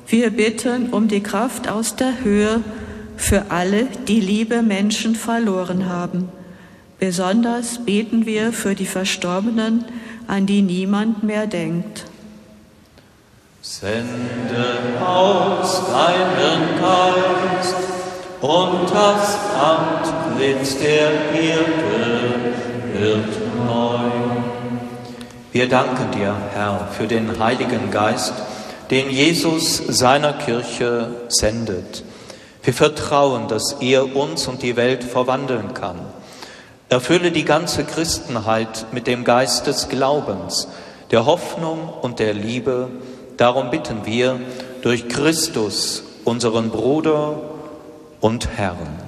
Wir bitten um die Kraft aus der Höhe für alle, die liebe Menschen verloren haben. Besonders beten wir für die Verstorbenen, an die niemand mehr denkt. Sende aus deinen Geist und das Antlitz der Erde wird neu. Wir danken dir, Herr, für den Heiligen Geist, den Jesus seiner Kirche sendet. Wir vertrauen, dass er uns und die Welt verwandeln kann. Erfülle die ganze Christenheit mit dem Geist des Glaubens, der Hoffnung und der Liebe. Darum bitten wir durch Christus, unseren Bruder und Herrn.